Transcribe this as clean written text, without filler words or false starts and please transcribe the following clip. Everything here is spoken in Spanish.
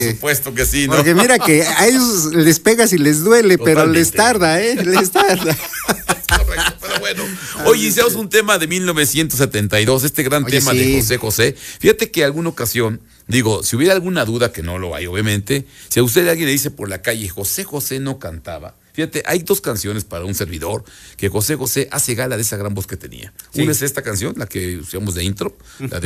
supuesto que sí, ¿no? Porque mira que a ellos les pegas y les duele, pero les tarda, les tarda. Correcto, pero bueno. Oye, hicimos un tema de 1972, este gran tema de José José. Fíjate que alguna ocasión, digo, si hubiera alguna duda, que no lo hay, obviamente, si a usted alguien le dice por la calle, José José no cantaba, fíjate, hay dos canciones para un servidor que José José hace gala de esa gran voz que tenía. Una es esta canción, la que usamos de intro, la de